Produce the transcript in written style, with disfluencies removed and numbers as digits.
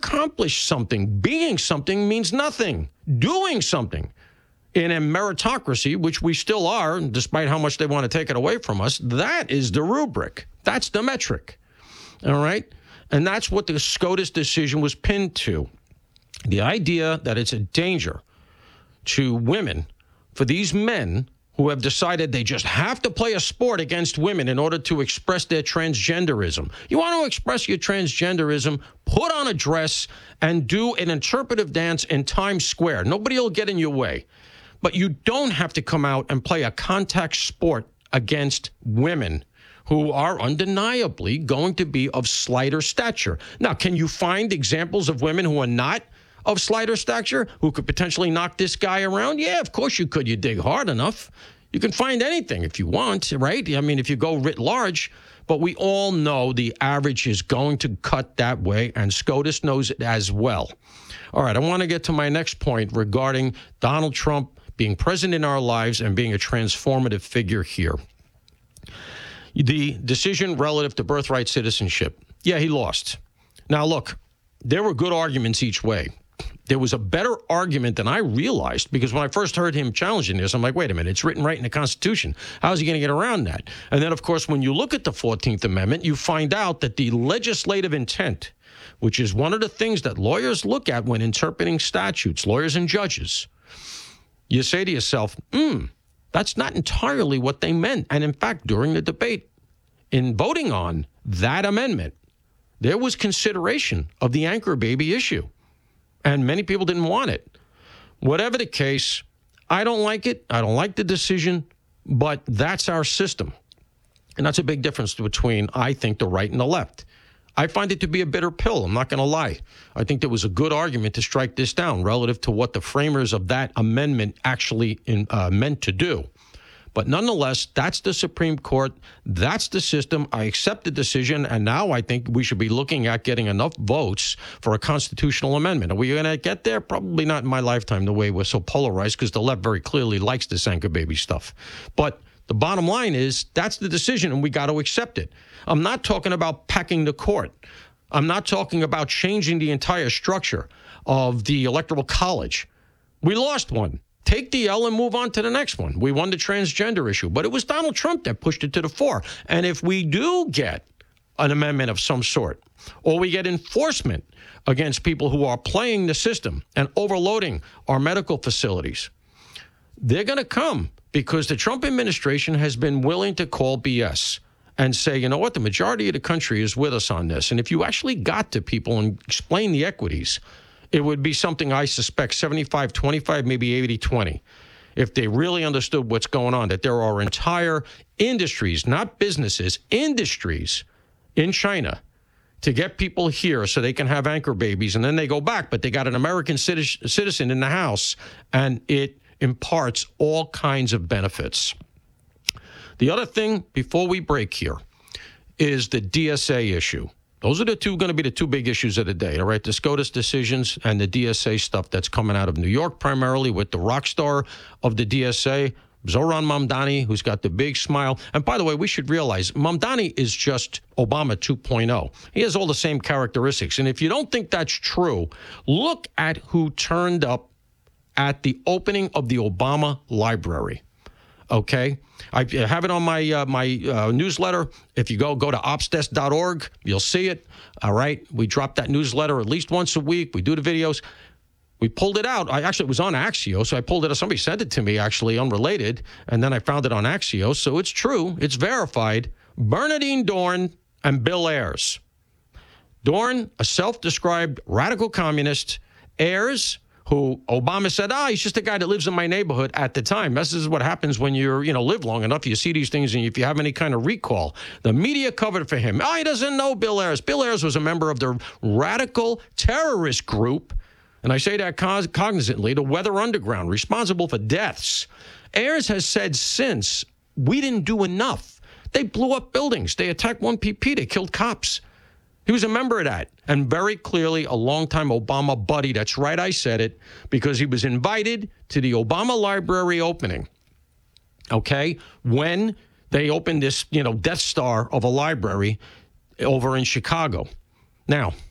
accomplish something. Being something means nothing. Doing something. In a meritocracy, which we still are, despite how much they want to take it away from us, that is the rubric. That's the metric. All right? And that's what the SCOTUS decision was pinned to. The idea that it's a danger to women for these men who have decided they just have to play a sport against women in order to express their transgenderism. You want to express your transgenderism, put on a dress and do an interpretive dance in Times Square. Nobody will get in your way. But you don't have to come out and play a contact sport against women who are undeniably going to be of slighter stature. Now, can you find examples of women who are not of slighter stature, who could potentially knock this guy around? Yeah, of course you could. You dig hard enough. You can find anything if you want, right? I mean, if you go writ large. But we all know the average is going to cut that way, and SCOTUS knows it as well. All right, I want to get to my next point regarding Donald Trump being present in our lives and being a transformative figure here. The decision relative to birthright citizenship. Yeah, he lost. Now, look, there were good arguments each way. There was a better argument than I realized, because when I first heard him challenging this, I'm like, wait a minute, it's written right in the Constitution. How is he going to get around that? And then, of course, when you look at the 14th Amendment, you find out that the legislative intent, which is one of the things that lawyers look at when interpreting statutes, lawyers and judges, you say to yourself, that's not entirely what they meant. And in fact, during the debate, in voting on that amendment, there was consideration of the anchor baby issue. And many people didn't want it. Whatever the case, I don't like it. I don't like the decision, but that's our system. And that's a big difference between, I think, the right and the left. I find it to be a bitter pill. I'm not going to lie. I think there was a good argument to strike this down relative to what the framers of that amendment actually meant to do. But nonetheless, that's the Supreme Court. That's the system. I accept the decision. And now I think we should be looking at getting enough votes for a constitutional amendment. Are we going to get there? Probably not in my lifetime, the way we're so polarized, because the left very clearly likes this anchor baby stuff. But the bottom line is that's the decision, and we got to accept it. I'm not talking about packing the court. I'm not talking about changing the entire structure of the Electoral College. We lost one. Take the L and move on to the next one. We won the transgender issue, but it was Donald Trump that pushed it to the fore. And if we do get an amendment of some sort, or we get enforcement against people who are playing the system and overloading our medical facilities, they're going to come, because the Trump administration has been willing to call BS and say, you know what, the majority of the country is with us on this. And if you actually got to people and explain the equities, it would be something I suspect 75-25, maybe 80-20, if they really understood what's going on, that there are entire industries, not businesses, industries in China to get people here so they can have anchor babies, and then they go back, but they got an American citizen in the house, and it imparts all kinds of benefits. The other thing before we break here is the DSA issue. Those are going to be the two big issues of the day, all right? The SCOTUS decisions and the DSA stuff that's coming out of New York, primarily with the rock star of the DSA, Zohran Mamdani, who's got the big smile. And by the way, we should realize Mamdani is just Obama 2.0. He has all the same characteristics. And if you don't think that's true, look at who turned up at the opening of the Obama Library. Okay, I have it on my newsletter. If you go to opsdesk.org, you'll see it. All right, we drop that newsletter at least once a week. We do the videos. We pulled it out. It was on Axios, so I pulled it out. Somebody sent it to me, actually, unrelated, and then I found it on Axios. So it's true. It's verified. Bernardine Dohrn and Bill Ayers. Dohrn, a self-described radical communist. Ayers, who Obama said, he's just a guy that lives in my neighborhood at the time. This is what happens when you're, live long enough. You see these things, and if you have any kind of recall, the media covered for him. He doesn't know Bill Ayers. Bill Ayers was a member of the radical terrorist group, and I say that cognizantly, the Weather Underground, responsible for deaths. Ayers has said since, we didn't do enough. They blew up buildings. They attacked 1PP. They killed cops. He was a member of that, and very clearly a longtime Obama buddy. That's right, I said it, because he was invited to the Obama Library opening, okay, when they opened this, Death Star of a library over in Chicago. Now,